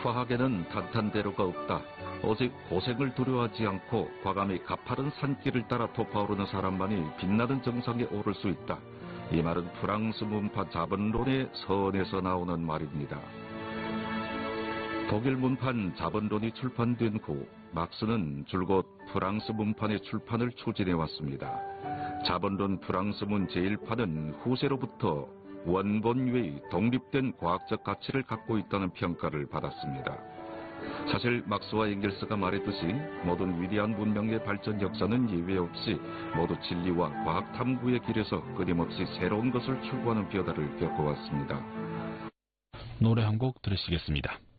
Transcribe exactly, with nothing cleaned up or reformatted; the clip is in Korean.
과학에는 탄탄대로가 없다. 오직 고생을 두려워하지 않고 과감히 가파른 산길을 따라 솟아오르는 사람만이 빛나는 정상에 오를 수 있다. 이 말은 프랑스 문파 자본론의 선에서 나오는 말입니다. 독일 문판 자본론이 출판된 후 막스는 줄곧 프랑스 문판의 출판을 추진해왔습니다. 자본론 프랑스문 제일 판은 후세로부터 원본 외의 독립된 과학적 가치를 갖고 있다는 평가를 받았습니다. 사실 막스와 엥겔스가 말했듯이 모든 위대한 문명의 발전 역사는 예외 없이 모두 진리와 과학 탐구의 길에서 끊임없이 새로운 것을 추구하는 벼다를 겪어왔습니다. 노래 한 곡 들으시겠습니다.